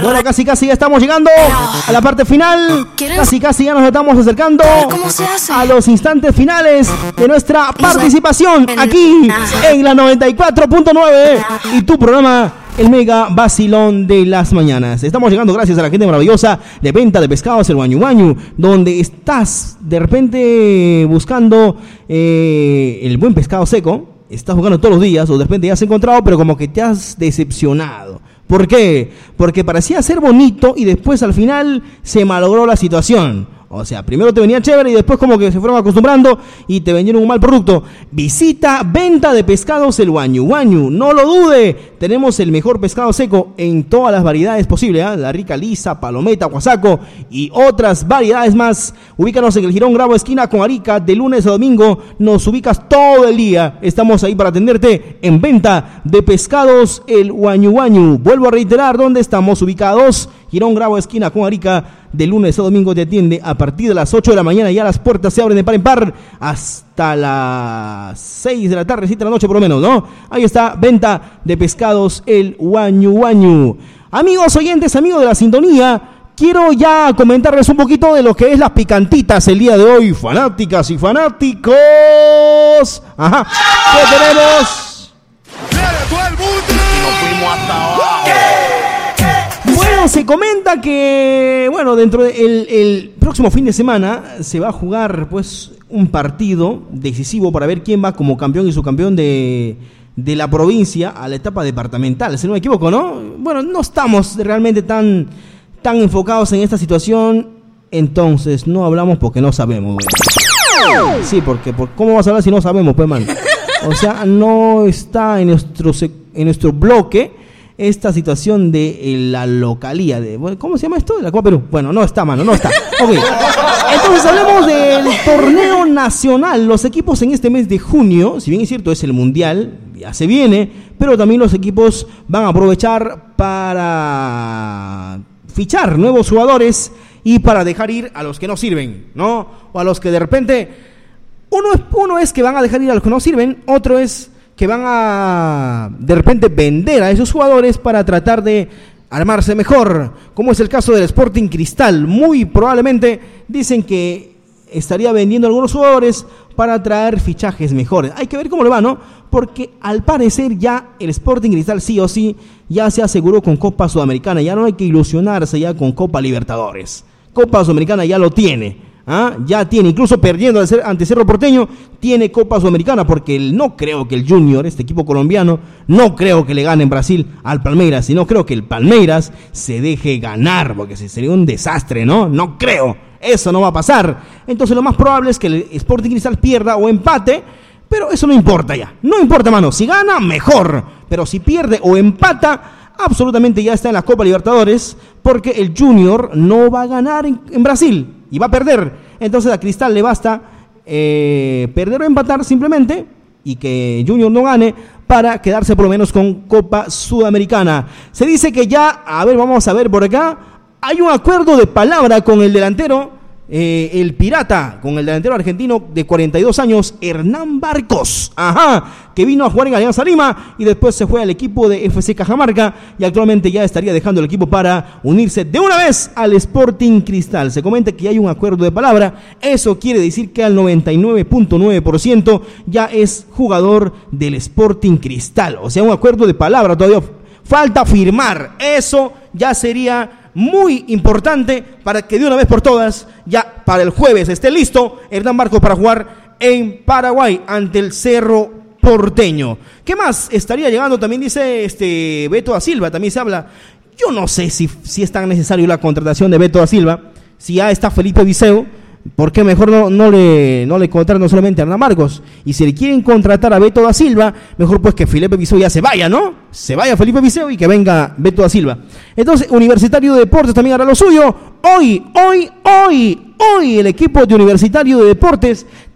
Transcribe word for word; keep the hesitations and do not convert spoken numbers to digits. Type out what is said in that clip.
Bueno, casi casi ya estamos llegando a la parte final. Casi casi ya nos estamos acercando a los instantes finales de nuestra participación aquí en la noventa y cuatro punto nueve y tu programa El Mega Vacilón de las Mañanas. Estamos llegando gracias a la gente maravillosa de venta de pescados, el Guañu Guañu, donde estás de repente buscando eh, el buen pescado seco. Estás buscando todos los días o de repente ya has encontrado, pero como que te has decepcionado. ¿Por qué? Porque parecía ser bonito y después al final se malogró la situación. O sea, primero te venía chévere y después como que se fueron acostumbrando y te vendieron un mal producto. Visita Venta de Pescados el Guañu Guañu. No lo dude, tenemos el mejor pescado seco en todas las variedades posibles, ¿eh? La rica lisa, palometa, guasaco y otras variedades más. Ubícanos en el Girón Grabo esquina con Arica, de lunes a domingo. Nos ubicas todo el día. Estamos ahí para atenderte en Venta de Pescados el Guañu Guañu. Vuelvo a reiterar dónde estamos ubicados. Girón Grabo esquina con Arica, de lunes a domingo te atiende a partir de las ocho de la mañana. Ya las puertas se abren de par en par hasta las seis de la tarde, siete de la noche por lo menos, ¿no? Ahí está, Venta de Pescados el Guañu Guañu. Amigos oyentes, amigos de la sintonía, quiero ya comentarles un poquito de lo que es las picantitas el día de hoy, fanáticas y fanáticos. Ajá, ¿qué tenemos? ¡Todo el mundo! Y nos fuimos hasta abajo. Bueno, se comenta que, bueno, dentro del el próximo fin de semana se va a jugar, pues, un partido decisivo para ver quién va como campeón y subcampeón de, de la provincia a la etapa departamental, si no me equivoco, ¿no? Bueno, no estamos realmente tan, tan enfocados en esta situación, entonces no hablamos porque no sabemos. Sí, porque, porque ¿cómo vas a hablar si no sabemos, pues, man? O sea, no está en nuestro, en nuestro bloque esta situación de la localía de, ¿cómo se llama esto? De la Copa Perú. Bueno, no está, mano, no está. Ok. Entonces hablemos del torneo nacional. Los equipos en este mes de junio, si bien es cierto, es el mundial, ya se viene, pero también los equipos van a aprovechar para fichar nuevos jugadores y para dejar ir a los que no sirven, ¿no? O a los que de repente, uno es, uno es que van a dejar ir a los que no sirven, otro es que van a de repente vender a esos jugadores para tratar de armarse mejor, como es el caso del Sporting Cristal. Muy probablemente dicen que estaría vendiendo algunos jugadores para traer fichajes mejores. Hay que ver cómo le va, ¿no? Porque al parecer ya el Sporting Cristal sí o sí ya se aseguró con Copa Sudamericana. Ya no hay que ilusionarse ya con Copa Libertadores. Copa Sudamericana ya lo tiene. ¿Ah? Ya tiene, incluso perdiendo ante Cerro Porteño, tiene Copa Sudamericana, porque el, no creo que el Junior, este equipo colombiano, no creo que le gane en Brasil al Palmeiras, sino creo que el Palmeiras se deje ganar, porque sería un desastre, ¿no? No creo, eso no va a pasar. Entonces lo más probable es que el Sporting Cristal pierda o empate, pero eso no importa ya, no importa, mano, si gana, mejor, pero si pierde o empata, absolutamente ya está en la Copa Libertadores, porque el Junior no va a ganar en, en Brasil y va a perder. Entonces a Cristal le basta eh, perder o empatar simplemente y que Junior no gane para quedarse por lo menos con Copa Sudamericana. Se dice que ya, a ver, vamos a ver por acá, hay un acuerdo de palabra con el delantero, eh, el Pirata, con el delantero argentino de cuarenta y dos años, Hernán Barcos, ajá, que vino a jugar en Alianza Lima y después se fue al equipo de F C Cajamarca y actualmente ya estaría dejando el equipo para unirse de una vez al Sporting Cristal. Se comenta que ya hay un acuerdo de palabra, eso quiere decir que al noventa y nueve punto nueve por ciento ya es jugador del Sporting Cristal, o sea, un acuerdo de palabra, todavía falta firmar, eso ya sería muy importante para que de una vez por todas, ya para el jueves esté listo Hernán Barcos para jugar en Paraguay ante el Cerro Porteño. ¿Qué más estaría llegando? También dice este Beto da Silva, también se habla. Yo no sé si, si es tan necesario la contratación de Beto da Silva, si ya está Felipe Viseu, ¿por qué mejor no, no le no le contratan no solamente a Hernán Barcos? Y si le quieren contratar a Beto da Silva, mejor pues que Felipe Viseu ya se vaya, ¿no? Se vaya Felipe Viseu y que venga Beto da Silva. Entonces, Universitario de Deportes también hará lo suyo. Hoy, hoy, hoy, hoy el equipo de Universitario de Deportes